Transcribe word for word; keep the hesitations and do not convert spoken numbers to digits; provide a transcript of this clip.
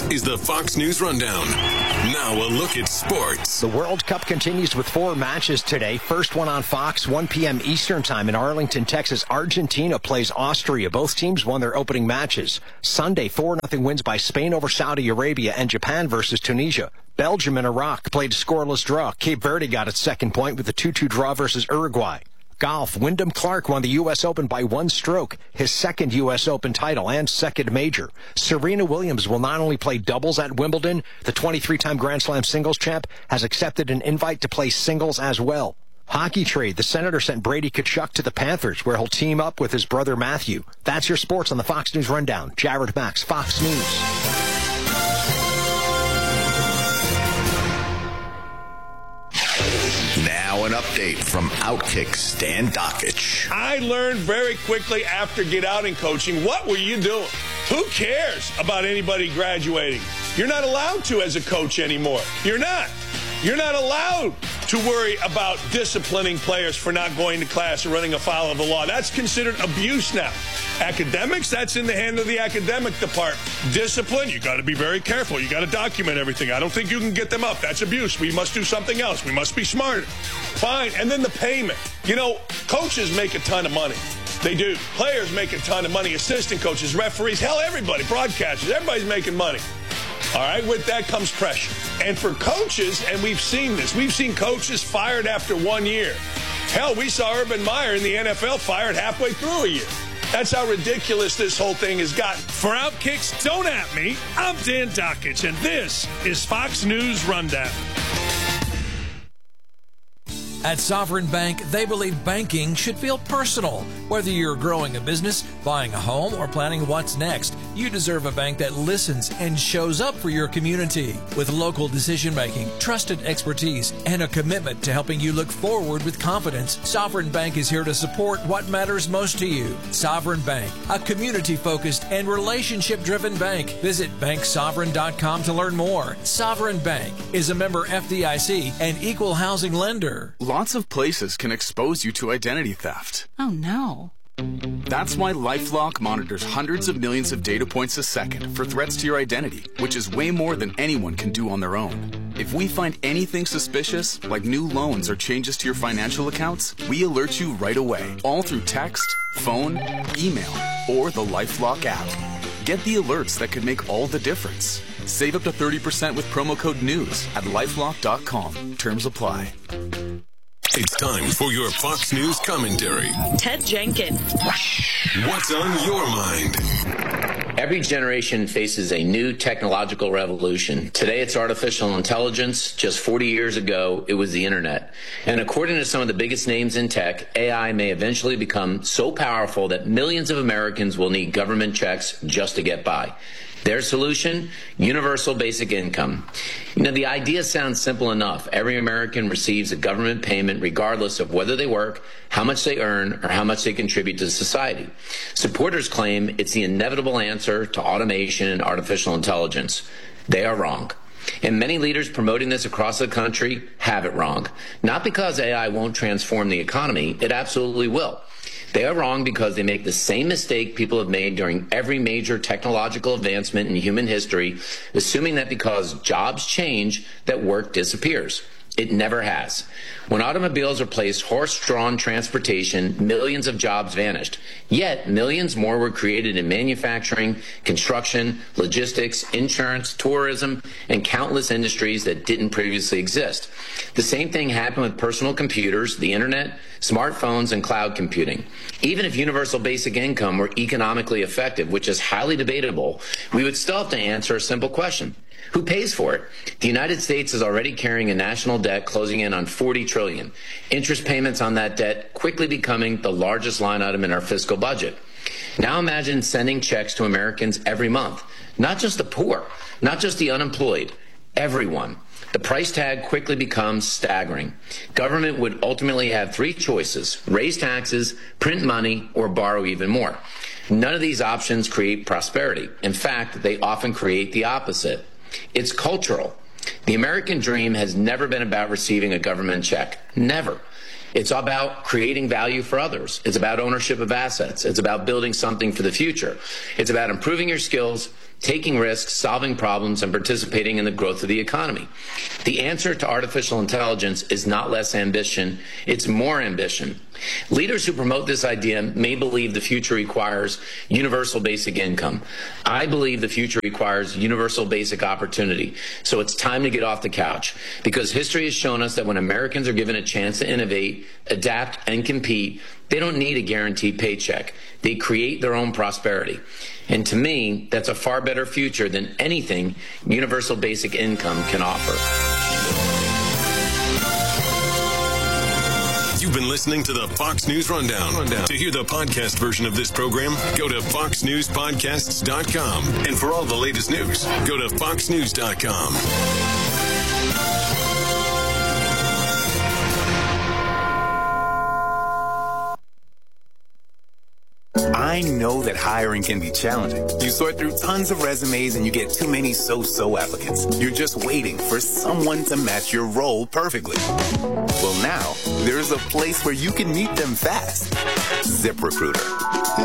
is the Fox News Rundown. Now a look at sports. The World Cup continues with four matches today. First one on Fox, one p.m. Eastern Time in Arlington, Texas. Argentina plays Austria. Both teams won their opening matches. Sunday, four nothing wins by Spain over Saudi Arabia, and Japan versus Tunisia. Belgium and Iraq played a scoreless draw. Cape Verde got its second point with a two two draw versus Uruguay. Golf, Wyndham Clark won the U S Open by one stroke, his second U S Open title and second major. Serena Williams will not only play doubles at Wimbledon, the twenty-three-time Grand Slam singles champ has accepted an invite to play singles as well. Hockey trade, the Senator sent Brady Tkachuk to the Panthers, where he'll team up with his brother Matthew. That's your sports on the Fox News Rundown. Jared Max, Fox News. Now an update from Outkick Stan Dakich. I learned very quickly after Get Out in coaching, what were you doing? Who cares about anybody graduating? You're not allowed to as a coach anymore. You're not. You're not allowed to worry about disciplining players for not going to class or running afoul of the law. That's considered abuse now. Academics, that's in the hand of the academic department. Discipline, you got to be very careful. You got to document everything. I don't think you can get them up. That's abuse. We must do something else. We must be smarter. Fine. And then the payment. You know, coaches make a ton of money. They do. Players make a ton of money. Assistant coaches, referees, hell, everybody, broadcasters, everybody's making money. All right, with that comes pressure. And for coaches, and we've seen this, we've seen coaches fired after one year. Hell, we saw Urban Meyer in the N F L fired halfway through a year. That's how ridiculous this whole thing has gotten. For Outkick's Don't At Me, I'm Dan Dakich, and this is Fox News Rundown. At Sovereign Bank, they believe banking should feel personal. Whether you're growing a business, buying a home, or planning what's next, you deserve a bank that listens and shows up for your community. With local decision-making, trusted expertise, and a commitment to helping you look forward with confidence, Sovereign Bank is here to support what matters most to you. Sovereign Bank, a community-focused and relationship-driven bank. Visit bank sovereign dot com to learn more. Sovereign Bank is a member F D I C and equal housing lender. Lots of places can expose you to identity theft. Oh, no. That's why LifeLock monitors hundreds of millions of data points a second for threats to your identity, which is way more than anyone can do on their own. If we find anything suspicious, like new loans or changes to your financial accounts, we alert you right away, all through text, phone, email, or the LifeLock app. Get the alerts that could make all the difference. Save up to thirty percent with promo code NEWS at lifelock dot com. Terms apply. It's time for your Fox News commentary. Ted Jenkins. What's on your mind? Every generation faces a new technological revolution. Today it's artificial intelligence. Just forty years ago, it was the internet. And according to some of the biggest names in tech, A I may eventually become so powerful that millions of Americans will need government checks just to get by. Their solution? Universal basic income. You know, the idea sounds simple enough. Every American receives a government payment regardless of whether they work, how much they earn, or how much they contribute to society. Supporters claim it's the inevitable answer to automation and artificial intelligence. They are wrong. And many leaders promoting this across the country have it wrong. Not because A I won't transform the economy, it absolutely will. They are wrong because they make the same mistake people have made during every major technological advancement in human history, assuming that because jobs change, that work disappears. It never has. When automobiles replaced horse-drawn transportation, millions of jobs vanished. Yet, millions more were created in manufacturing, construction, logistics, insurance, tourism, and countless industries that didn't previously exist. The same thing happened with personal computers, the internet, smartphones, and cloud computing. Even if universal basic income were economically effective, which is highly debatable, we would still have to answer a simple question. Who pays for it? The United States is already carrying a national debt closing in on forty trillion dollars. Interest payments on that debt quickly becoming the largest line item in our fiscal budget. Now imagine sending checks to Americans every month. Not just the poor, not just the unemployed, everyone. The price tag quickly becomes staggering. Government would ultimately have three choices: raise taxes, print money, or borrow even more. None of these options create prosperity. In fact, they often create the opposite. It's cultural. The American dream has never been about receiving a government check. Never. It's about creating value for others. It's about ownership of assets. It's about building something for the future. It's about improving your skills, taking risks, solving problems, and participating in the growth of the economy. The answer to artificial intelligence is not less ambition, it's more ambition. Leaders who promote this idea may believe the future requires universal basic income. I believe the future requires universal basic opportunity. So it's time to get off the couch, because history has shown us that when Americans are given a chance to innovate, adapt, and compete, they don't need a guaranteed paycheck. They create their own prosperity. And to me, that's a far better future than anything universal basic income can offer. You've been listening to the Fox News Rundown. Rundown. To hear the podcast version of this program, go to fox news podcasts dot com. And for all the latest news, go to fox news dot com. I know that hiring can be challenging. You sort through tons of resumes and you get too many so-so applicants. You're just waiting for someone to match your role perfectly. Well, now, there's a place where you can meet them fast. ZipRecruiter.